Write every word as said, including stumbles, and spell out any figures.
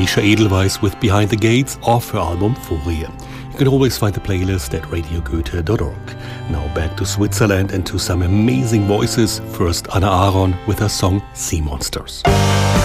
Alicia Edelweiss with Behind the Gates off her album Folie. You can always find the playlist at radio goethe dot org. Now back to Switzerland and to some amazing voices. First Anna Aaron with her song Sea Monsters.